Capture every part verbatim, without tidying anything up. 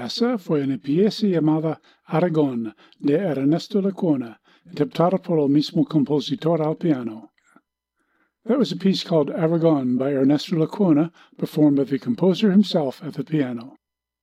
Essa fue una pieza llamada Aragón de Ernesto Lecuona, interpretada por el mismo compositor al piano. That was a piece called Aragon by Ernesto Lecuona, performed by the composer himself at the piano.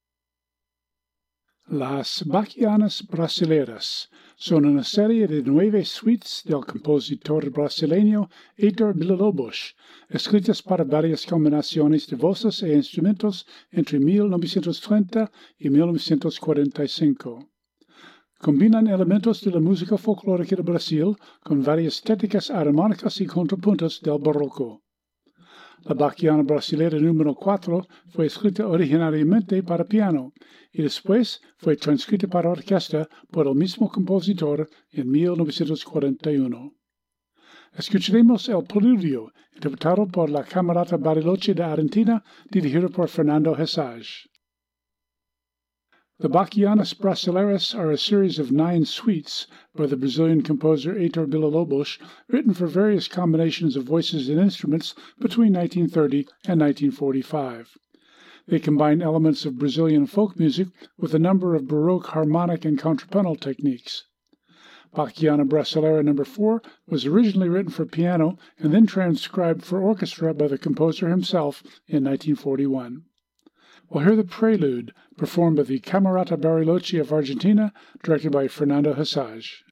Las Bachianas Brasileras son una serie de nueve suites del compositor brasileño Heitor Villa-Lobos, escritas para varias combinaciones de voces e instrumentos entre mil novecientos treinta y mil novecientos cuarenta y cinco. Combinan elementos de la música folclórica de Brasil con varias técnicas armónicas y contrapuntos del barroco. La Bachiana Brasilera número cuatro fue escrita originariamente para piano y después fue transcrita para orquesta por el mismo compositor en mil novecientos cuarenta y uno. Escucharemos el preludio, interpretado por la Camerata Bariloche de Argentina, dirigido por Fernando Hessage. The Bachianas Brasileiras are a series of nine suites by the Brazilian composer Heitor Villa-Lobos, written for various combinations of voices and instruments between nineteen thirty and nineteen forty-five. They combine elements of Brazilian folk music with a number of Baroque harmonic and contrapuntal techniques. Bachiana Brasileira number four was originally written for piano and then transcribed for orchestra by the composer himself in nineteen forty-one. We'll hear the prelude, performed by the Camerata Bariloche of Argentina, directed by Fernando Hessage.